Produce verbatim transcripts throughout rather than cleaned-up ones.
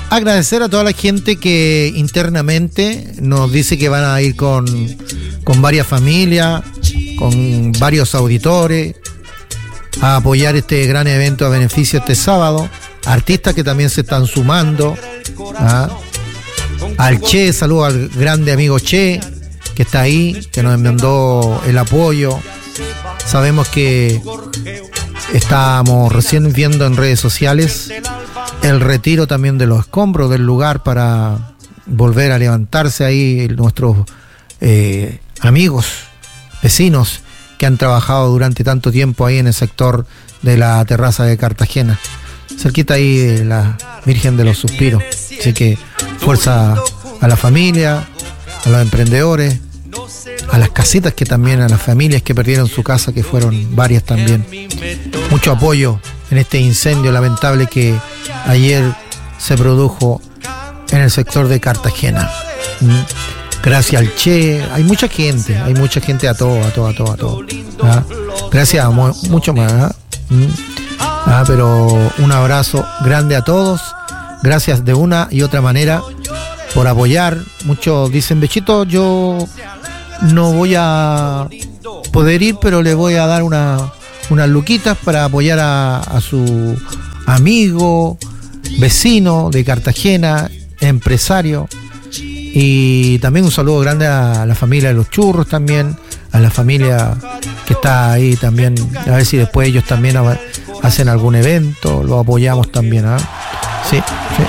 agradecer a toda la gente que internamente nos dice que van a ir con, con varias familias, con varios auditores, a apoyar este gran evento a beneficio este sábado. Artistas que también se están sumando. ¿Ah? Al Che, saludo al grande amigo Che, que está ahí, que nos mandó el apoyo. Sabemos que estamos recién viendo en redes sociales el retiro también de los escombros del lugar para volver a levantarse ahí nuestros eh, amigos, vecinos que han trabajado durante tanto tiempo ahí en el sector de la terraza de Cartagena, cerquita ahí de la Virgen de los Suspiros. Así que fuerza a la familia, a los emprendedores, a las casitas que también, a las familias que perdieron su casa, que fueron varias también. Mucho apoyo en este incendio lamentable que ayer se produjo en el sector de Cartagena. Gracias al Che, hay mucha gente, hay mucha gente, a todo, a todo, a todo, a todo. ¿Ah? Gracias a mu- mucho más. ¿Ah? Ah, pero un abrazo grande a todos. Gracias de una y otra manera por apoyar. Muchos dicen, Bechito, yo no voy a poder ir, pero le voy a dar una, unas luquitas para apoyar a, a su amigo, vecino de Cartagena, empresario. Y también un saludo grande a la familia de los churros también, a la familia que está ahí también, a ver si después ellos también hacen algún evento, lo apoyamos también, ¿eh? Sí, sí.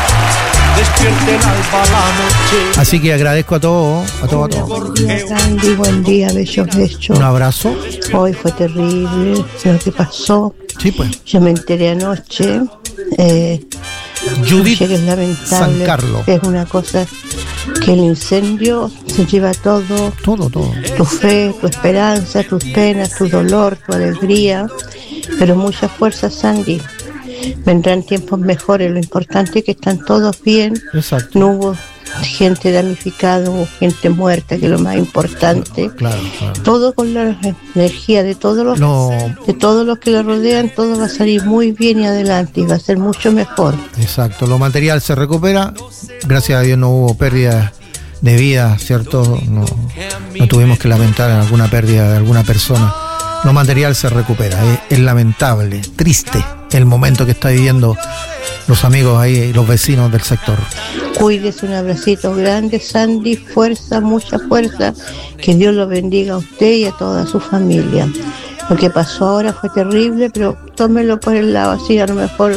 Así que agradezco a todos, a todos, a todos. Buen día, Candy, buen día, bellos, bellos. Un abrazo. Hoy fue terrible lo que pasó. Sí, pues. Yo me enteré anoche. Eh, Judith que es lamentable. San Carlos. Es una cosa que el incendio se lleva todo. Todo, todo. Tu fe, tu esperanza, tus penas, tu dolor, tu alegría. Pero mucha fuerza, Sandy. Vendrán tiempos mejores. Lo importante es que están todos bien. Exacto. No hubo gente damnificada, hubo gente muerta, que es lo más importante. Claro, claro. Todo con la energía de todos los No. de todos los que lo rodean, todo va a salir muy bien y adelante y va a ser mucho mejor. Exacto, lo material se recupera. Gracias a Dios no hubo pérdida de vida, ¿cierto? No, no tuvimos que lamentar alguna pérdida de alguna persona. Lo material se recupera. Es, es lamentable, triste el momento que está viviendo los amigos ahí, los vecinos del sector. Cuídese, un abracito grande, Sandy, fuerza, mucha fuerza, que Dios lo bendiga a usted y a toda su familia. Lo que pasó ahora fue terrible, pero tómelo por el lado así, a lo mejor,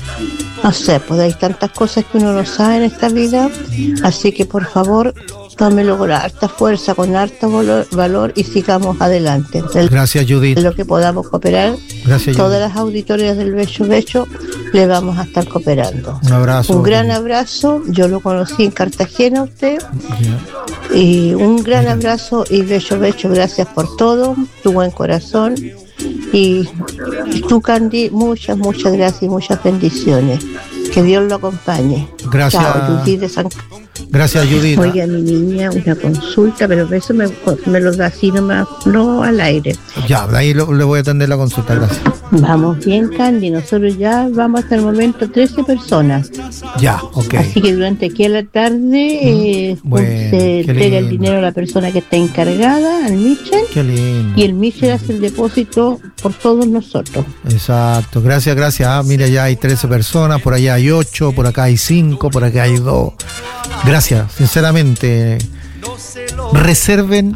no sé, pues hay tantas cosas que uno no sabe en esta vida, así que por favor, tómelo con harta fuerza, con harto valor, valor y sigamos adelante. Gracias, Judith. En lo que podamos cooperar, Gracias, todas Judith. las auditorias del Becho Becho le vamos a estar cooperando. Un abrazo. Un gran abrazo, yo lo conocí en Cartagena usted, Yeah. y un gran abrazo y Becho Becho, gracias por todo, tu buen corazón, y, y tú, Candy, muchas, muchas gracias y muchas bendiciones. Que Dios lo acompañe. Gracias. Chao, Judith de San... Gracias, Judith. Oiga, mi niña, una consulta, pero eso me, me lo da así nomás, no al aire. Ya, de ahí lo, le voy a atender la consulta, gracias. Vamos bien, Candy, nosotros ya vamos hasta el momento trece personas. Ya, ok. Así que durante aquí a la tarde eh, Bueno, se qué entrega el lindo. dinero a la persona que está encargada, al Michel, Qué lindo. y el Michel hace el depósito por todos nosotros. Exacto, gracias, gracias. Ah, mira, ya hay trece personas, por allá hay ocho, por acá hay cinco, por acá hay dos. Gracias, sinceramente. Reserven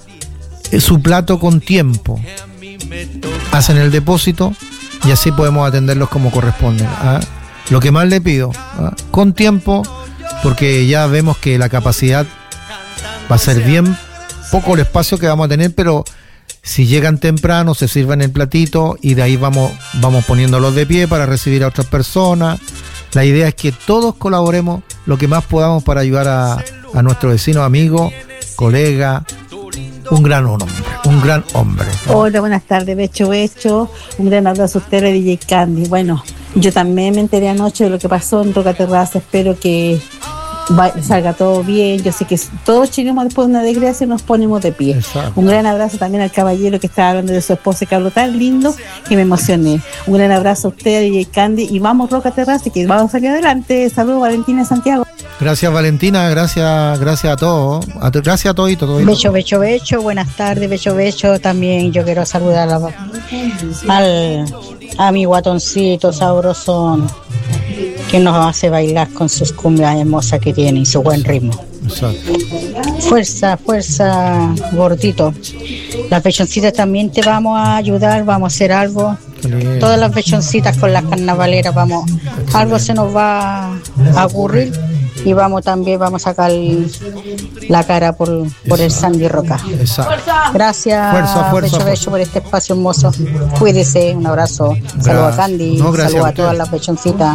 su plato con tiempo. Hacen el depósito y así podemos atenderlos como corresponde. ¿Ah? Lo que más le pido, ¿ah? Con tiempo, porque ya vemos que la capacidad va a ser bien poco el espacio que vamos a tener, pero si llegan temprano se sirven el platito y de ahí vamos, vamos poniéndolos de pie para recibir a otras personas. La idea es que todos colaboremos lo que más podamos para ayudar a, a nuestro vecino, amigo, colega, un gran hombre, un gran hombre. Hola, buenas tardes, Becho Becho. Un gran abrazo a usted, D J Candy. Bueno, yo también me enteré anoche de lo que pasó en Roca Terraza. Espero que va, salga todo bien. Yo sé que todos llegamos después de una desgracia y nos ponemos de pie. Exacto. Un gran abrazo también al caballero que estaba hablando de su esposa, que habló tan lindo que me emocioné. Un gran abrazo a usted, D J Candy, y vamos Roca Terraza, que vamos a salir adelante. Saludos, Valentina Santiago. Gracias, Valentina, gracias, gracias a todos, a to, gracias a todito, todito. Becho, becho, becho, buenas tardes, becho, becho. También yo quiero saludar a, al a mi guatoncito sabrosón, que nos hace bailar con sus cumbias hermosas que tiene y su buen ritmo. Exacto. Fuerza, fuerza, gordito. Las bechoncitas también te vamos a ayudar, vamos a hacer algo. Todas las bechoncitas con las carnavaleras, vamos, excelente. Algo se nos va a ocurrir y vamos también, vamos a sacar la cara por, por el Sandy Roca. Exacto. Gracias, fuerza, fuerza, becho, becho, por este espacio hermoso. Cuídese, un abrazo. Saludos a Candy, no, saludos a, a todas las bechoncitas.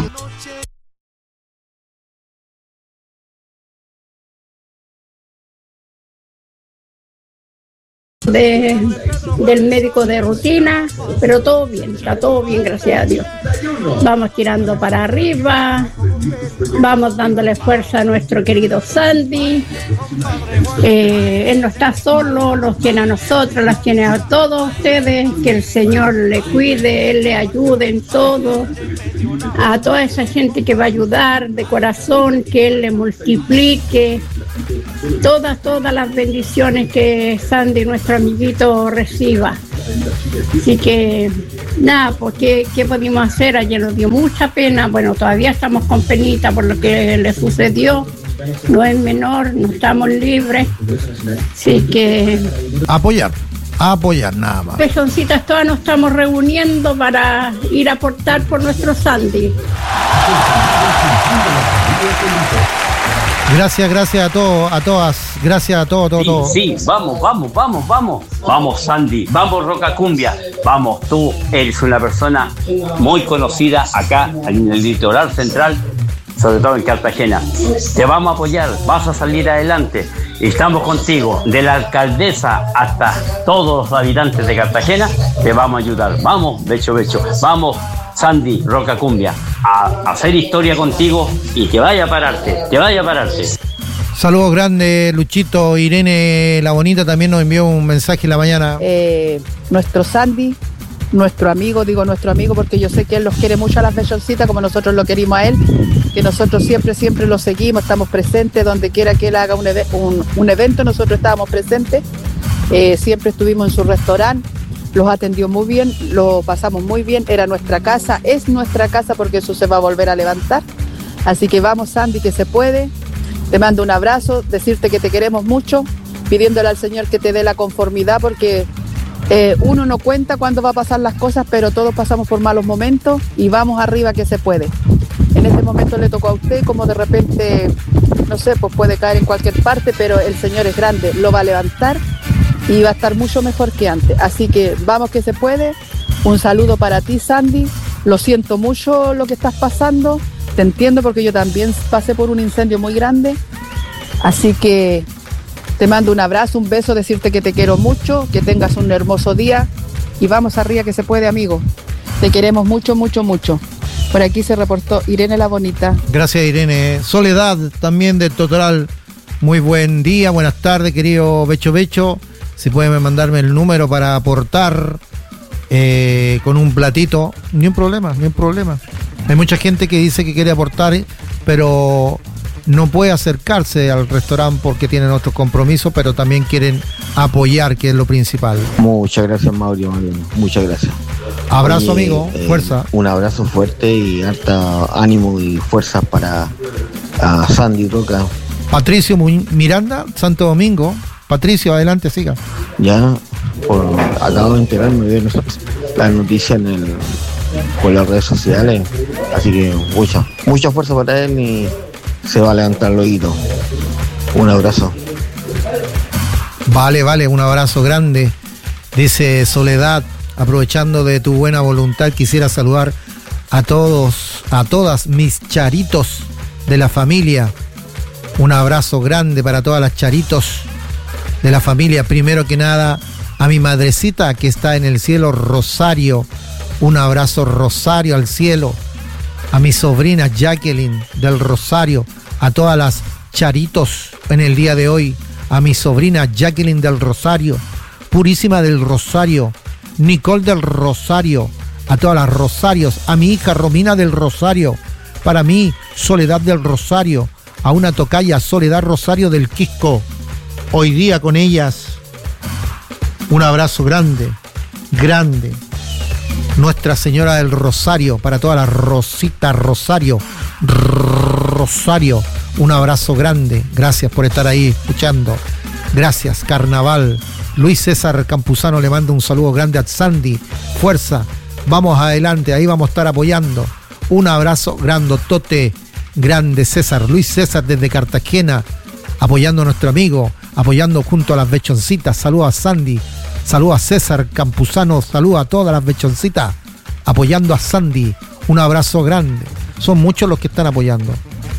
De, del médico de rutina, pero todo bien, está todo bien, gracias a Dios. Vamos tirando para arriba, vamos dándole fuerza a nuestro querido Sandy. Eh, él no está solo, los tiene a nosotros, las tiene a todos ustedes, que el Señor le cuide, Él le ayude en todo. A toda esa gente que va a ayudar de corazón, que Él le multiplique todas, todas las bendiciones que Sandy, nuestro amiguito, reciba. Así que nada, pues ¿qué, qué pudimos hacer? Ayer nos dio mucha pena, bueno, todavía estamos con penita por lo que le sucedió, no es menor, no estamos libres, así que apoyar, apoyar nada más. Pezoncitas, todas nos estamos reuniendo para ir a aportar por nuestro Sandy. Gracias, gracias a todos, a todas, gracias a todos, todo, sí, todo. Sí, vamos, vamos, vamos, vamos, vamos Sandy, vamos Roca Cumbia, vamos, tú eres una persona muy conocida acá en el litoral central, sobre todo en Cartagena. Te vamos a apoyar, vas a salir adelante, estamos contigo, de la alcaldesa hasta todos los habitantes de Cartagena, te vamos a ayudar, vamos, becho, becho, vamos Sandy, Roca Cumbia, a, a hacer historia contigo y que vaya a pararte, que vaya a pararte. Saludos grandes, Luchito. Irene La Bonita también nos envió un mensaje en la mañana. Eh, nuestro Sandy, nuestro amigo, digo nuestro amigo porque yo sé que él los quiere mucho a las bechoncitas como nosotros lo querimos a él, que nosotros siempre, siempre lo seguimos, estamos presentes donde quiera que él haga un, ev- un, un evento, nosotros estábamos presentes, eh, siempre estuvimos en su restaurante. Los atendió muy bien, lo pasamos muy bien, era nuestra casa, es nuestra casa porque eso se va a volver a levantar. Así que vamos, Sandy, que se puede. Te mando un abrazo, decirte que te queremos mucho, pidiéndole al Señor que te dé la conformidad porque eh, uno no cuenta cuándo va a pasar las cosas, pero todos pasamos por malos momentos y vamos arriba que se puede. En este momento le tocó a usted, como de repente, no sé, pues puede caer en cualquier parte, pero el Señor es grande, lo va a levantar. Y va a estar mucho mejor que antes. Así que vamos que se puede. Un saludo para ti, Sandy. Lo siento mucho lo que estás pasando. Te entiendo porque yo también pasé por un incendio muy grande. Así que te mando un abrazo, un beso, decirte que te quiero mucho, que tengas un hermoso día. Y vamos arriba que se puede, amigo. Te queremos mucho, mucho, mucho. Por aquí se reportó Irene La Bonita. Gracias, Irene. Soledad también de Totoral. Muy buen día, buenas tardes, querido Becho Becho. Si pueden mandarme el número para aportar eh, con un platito, ni un problema, ni un problema. Hay mucha gente que dice que quiere aportar, pero no puede acercarse al restaurante porque tienen otros compromisos, pero también quieren apoyar, que es lo principal. Muchas gracias, Mauricio, muchas gracias. Abrazo, Oye, amigo, eh, fuerza. Un abrazo fuerte y harta ánimo y fuerza para a Sandy Roca. Patricio Miranda, Santo Domingo. Patricio, adelante, siga. Ya, por, acabo de enterarme de las noticias en el, por las redes sociales, así que mucha, mucha fuerza para él y se va a levantar el oído. Un abrazo. Vale, vale, un abrazo grande. Dice Soledad, aprovechando de tu buena voluntad, quisiera saludar a todos, a todas mis charitos de la familia. Un abrazo grande para todas las charitos de la familia. Primero que nada, a mi madrecita que está en el cielo, Rosario. Un abrazo, Rosario, al cielo. A mi sobrina Jacqueline del Rosario. A todas las charitos en el día de hoy a mi sobrina Jacqueline del Rosario, Purísima del Rosario, Nicole del Rosario, a todas las Rosarios, a mi hija Romina del Rosario, para mí Soledad del Rosario, a una tocaya Soledad Rosario del Quisco, hoy día con ellas. Un abrazo grande, grande. Nuestra Señora del Rosario, para todas las Rositas Rosario, Rosario, un abrazo grande. Gracias por estar ahí escuchando. Gracias, Carnaval. Luis César Campuzano le manda un saludo grande a Sandy. Fuerza, vamos adelante, ahí vamos a estar apoyando. Un abrazo grandotote, grande César. Luis César desde Cartagena, apoyando a nuestro amigo, apoyando junto a las bechoncitas. Saludos a Sandy, saludos a César Campuzano, saludos a todas las bechoncitas, apoyando a Sandy. Un abrazo grande. Son muchos los que están apoyando.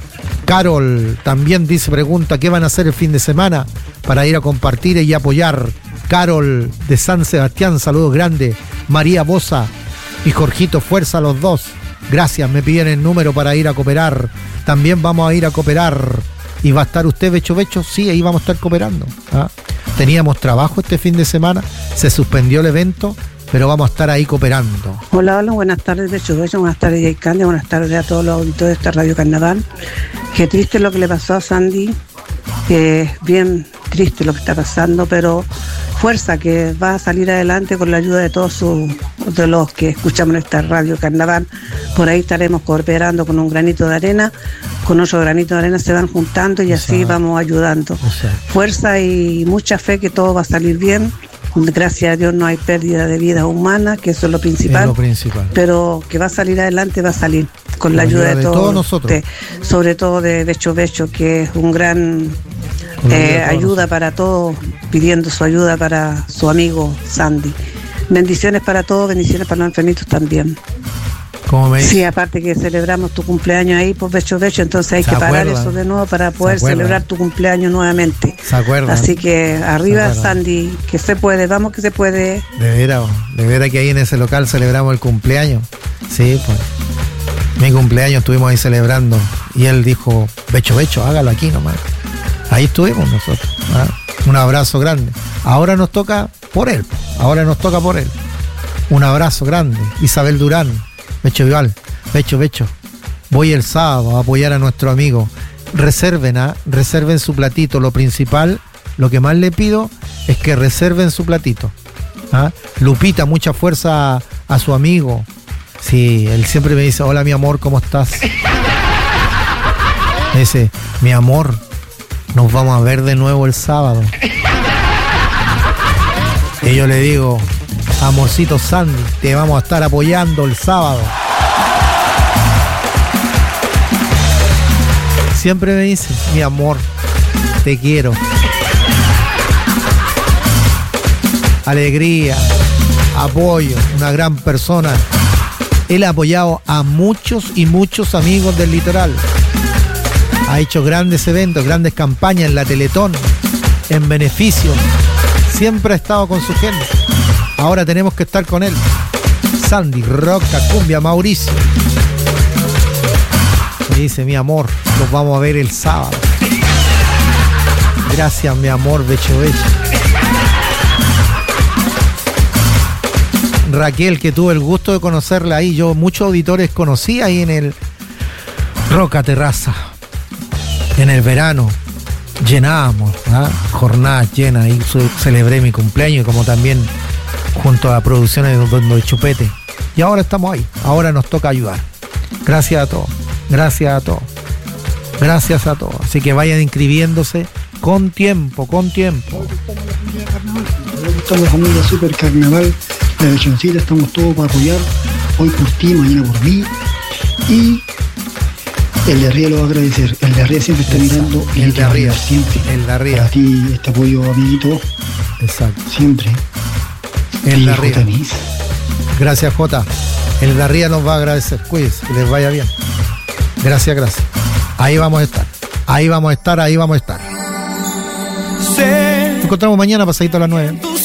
Carol también dice, pregunta, ¿qué van a hacer el fin de semana para ir a compartir y apoyar? Carol de San Sebastián, saludos grandes. María Bosa y Jorgito, fuerza a los dos. Gracias, me piden el número para ir a cooperar. También vamos a ir a cooperar. ¿Y va a estar usted, Becho Becho? Sí, ahí vamos a estar cooperando. ¿Ah? Teníamos trabajo este fin de semana, se suspendió el evento, pero vamos a estar ahí cooperando. Hola, hola, buenas tardes, Becho Becho, buenas tardes, Jay Candy, buenas tardes a todos los auditores de esta Radio Carnaval. Qué triste lo que le pasó a Sandy, que es bien triste lo que está pasando, pero fuerza, que va a salir adelante con la ayuda de todos sus, de los que escuchamos esta Radio Carnaval. Por ahí estaremos cooperando con un granito de arena, con otro granito de arena se van juntando y así Exacto. vamos ayudando. Exacto. Fuerza y mucha fe que todo va a salir bien. Gracias a Dios no hay pérdida de vidas humanas, que eso es lo principal, es lo principal. Pero que va a salir adelante, va a salir con la, la ayuda, ayuda de, de todos, todos nosotros, de, sobre todo de Becho Becho, que es un gran eh, ayuda para todos, pidiendo su ayuda para su amigo Sandy. Bendiciones para todos, bendiciones para los enfermitos también. ¿Cómo me dice? Sí, aparte que celebramos tu cumpleaños ahí por Becho Becho, entonces hay que parar eso de nuevo para poder celebrar tu cumpleaños nuevamente. ¿Se acuerdan? Así que arriba Sandy, que se puede, vamos que se puede. De veras, de veras que ahí en ese local celebramos el cumpleaños. Sí, pues. Mi cumpleaños estuvimos ahí celebrando y él dijo, Becho Becho, hágalo aquí nomás. Ahí estuvimos nosotros. ¿Ah? Un abrazo grande. Ahora nos toca por él, ahora nos toca por él. Un abrazo grande. Isabel Durán. Becho Vival, Becho, Becho, voy el sábado a apoyar a nuestro amigo. Reserven, ¿ah? reserven su platito. Lo principal, lo que más le pido es que reserven su platito. ¿Ah? Lupita, mucha fuerza a, a su amigo. Sí, él siempre me dice, hola mi amor, ¿cómo estás? Me dice, mi amor, nos vamos a ver de nuevo el sábado. Y yo le digo, amorcito Sandy, te vamos a estar apoyando el sábado. Siempre me dice, mi amor, te quiero. Alegría, apoyo, una gran persona. Él ha apoyado a muchos y muchos amigos del litoral. Ha hecho grandes eventos, grandes campañas en la Teletón, en beneficio. Siempre ha estado con su gente. Ahora tenemos que estar con él. Sandy, Roca, Cumbia, Mauricio. Me dice, mi amor, nos vamos a ver el sábado. Gracias, mi amor, Becho Becho. Raquel, que tuve el gusto de conocerla ahí. Yo muchos auditores conocí ahí en el Roca Terraza. En el verano llenábamos, ¿ah? Jornadas llenas. Ahí celebré mi cumpleaños, como también junto a producciones de Chupete. Y ahora estamos ahí. Ahora nos toca ayudar. Gracias a todos. Gracias a todos. Gracias a todos. Así que vayan inscribiéndose con tiempo, con tiempo. Toda la familia Super Carnaval de Bechoncita, estamos todos para apoyar. Hoy por ti, mañana por mí. Y el de arriba lo va a agradecer. El de arriba siempre está mirando. Y el de arriba siempre. El de arriba. Para ti, este apoyo, amiguito. Exacto. Siempre. El de arriba. Gracias, Jota. El de arriba nos va a agradecer. Cuídense, que les vaya bien. Gracias, gracias. Ahí vamos a estar. Ahí vamos a estar, ahí vamos a estar. Nos encontramos mañana pasadito a las nueve.